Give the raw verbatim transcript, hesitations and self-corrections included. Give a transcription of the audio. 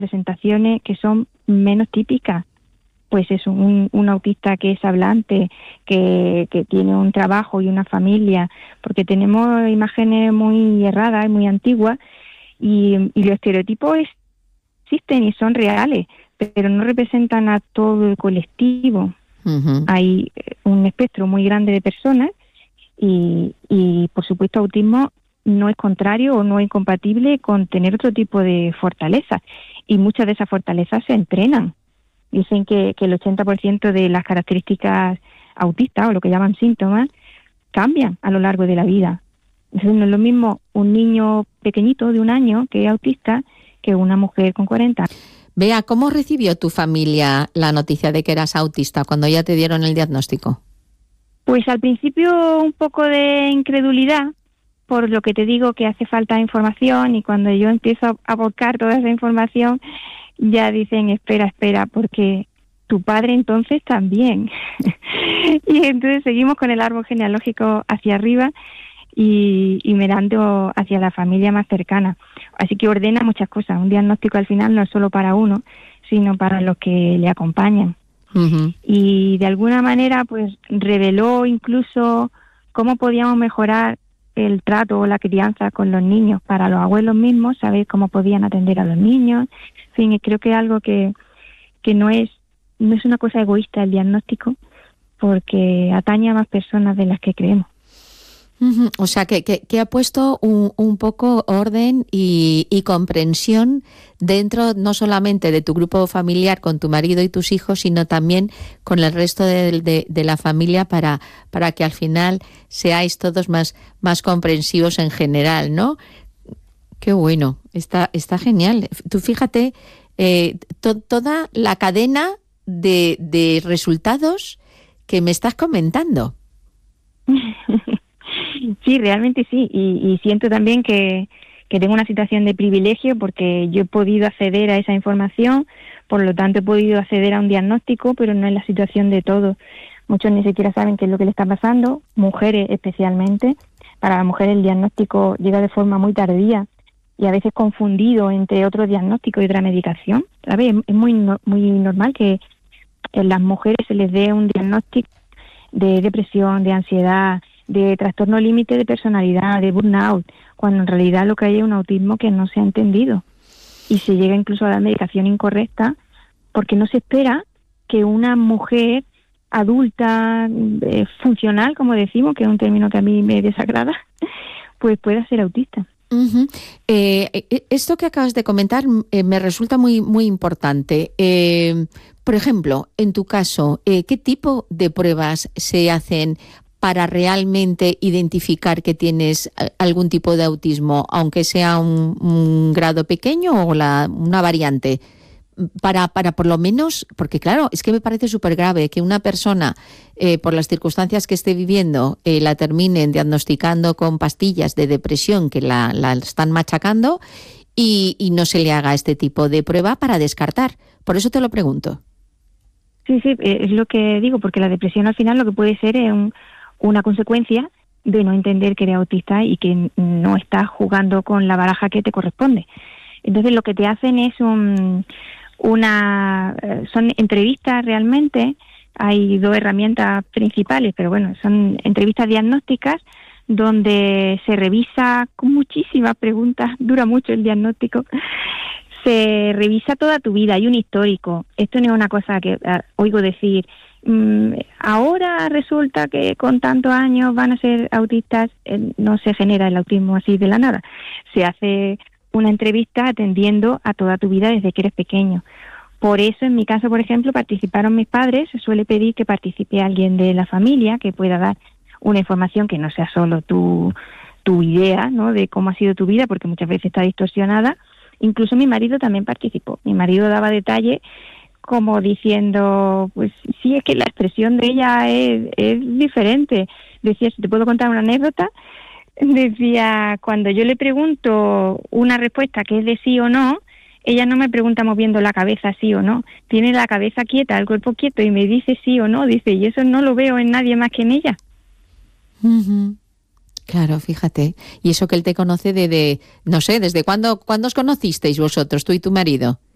presentaciones que son menos típicas. Pues es un, un autista que es hablante, que, que tiene un trabajo y una familia, porque tenemos imágenes muy erradas y muy antiguas, y, y los estereotipos existen y son reales, pero no representan a todo el colectivo. Uh-huh. Hay un espectro muy grande de personas y, y, por supuesto, autismo no es contrario o no es incompatible con tener otro tipo de fortalezas, y muchas de esas fortalezas se entrenan. Dicen que, que el ochenta por ciento de las características autistas, o lo que llaman síntomas, cambian a lo largo de la vida. Entonces no es lo mismo un niño pequeñito de un año que es autista que una mujer con cuarenta. Bea, ¿cómo recibió tu familia la noticia de que eras autista cuando ya te dieron el diagnóstico? Pues al principio un poco de incredulidad, por lo que te digo que hace falta información, y cuando yo empiezo a volcar toda esa información, ya dicen, espera, espera, porque tu padre entonces también. Y entonces seguimos con el árbol genealógico hacia arriba y, y mirando hacia la familia más cercana. Así que ordena muchas cosas. Un diagnóstico al final no es solo para uno, sino para los que le acompañan. Uh-huh. Y de alguna manera pues reveló incluso cómo podíamos mejorar el trato o la crianza con los niños para los abuelos mismos, saber cómo podían atender a los niños. En fin, creo que es algo que, que no es no es una cosa egoísta el diagnóstico, porque atañe a más personas de las que creemos. Uh-huh. O sea, que, que, que ha puesto un, un poco orden y, y comprensión dentro no solamente de tu grupo familiar con tu marido y tus hijos, sino también con el resto de, de, de la familia para, para que al final seáis todos más, más comprensivos en general, ¿no? Qué bueno, está, está genial. Tú fíjate, eh, to, toda la cadena de, de resultados que me estás comentando. Sí, realmente sí, y, y siento también que, que tengo una situación de privilegio porque yo he podido acceder a esa información, por lo tanto he podido acceder a un diagnóstico, pero no es la situación de todos. Muchos ni siquiera saben qué es lo que le está pasando, mujeres especialmente. Para las mujeres el diagnóstico llega de forma muy tardía y a veces confundido entre otro diagnóstico y otra medicación. ¿Sabes? Es muy, muy normal que en las mujeres se les dé un diagnóstico de depresión, de ansiedad, de trastorno límite de personalidad, de burnout, cuando en realidad lo que hay es un autismo que no se ha entendido. Y se llega incluso a la medicación incorrecta porque no se espera que una mujer adulta, eh, funcional, como decimos, que es un término que a mí me desagrada, pues pueda ser autista. Uh-huh. Eh, esto que acabas de comentar eh, me resulta muy, muy importante. Eh, por ejemplo, en tu caso, eh, ¿qué tipo de pruebas se hacen para realmente identificar que tienes algún tipo de autismo, aunque sea un, un grado pequeño o la, una variante? Para, para por lo menos, porque claro, es que me parece súper grave que una persona, eh, por las circunstancias que esté viviendo, eh, la terminen diagnosticando con pastillas de depresión que la, la están machacando y, y no se le haga este tipo de prueba para descartar. Por eso te lo pregunto. Sí, sí, es lo que digo, porque la depresión al final lo que puede ser es un, una consecuencia de no entender que eres autista y que no estás jugando con la baraja que te corresponde. Entonces lo que te hacen es un... Una, son entrevistas realmente, hay dos herramientas principales, pero bueno, son entrevistas diagnósticas donde se revisa con muchísimas preguntas, dura mucho el diagnóstico, se revisa toda tu vida, hay un histórico. Esto no es una cosa que uh, oigo decir, mmm, ahora resulta que con tantos años van a ser autistas, eh, no se genera el autismo así de la nada, se hace una entrevista atendiendo a toda tu vida desde que eres pequeño. Por eso, en mi caso, por ejemplo, participaron mis padres. Se suele pedir que participe alguien de la familia que pueda dar una información que no sea solo tu, tu idea, ¿no?, de cómo ha sido tu vida, porque muchas veces está distorsionada. Incluso mi marido también participó. Mi marido daba detalles como diciendo, pues sí, es que la expresión de ella es, es diferente. Decía, si te puedo contar una anécdota, decía, cuando yo le pregunto una respuesta que es de sí o no, ella no me pregunta moviendo la cabeza sí o no, tiene la cabeza quieta, el cuerpo quieto y me dice sí o no, dice, y eso no lo veo en nadie más que en ella. Uh-huh. Claro, fíjate, y eso que él te conoce de, de no sé, ¿desde cuándo, cuándo os conocisteis vosotros, tú y tu marido?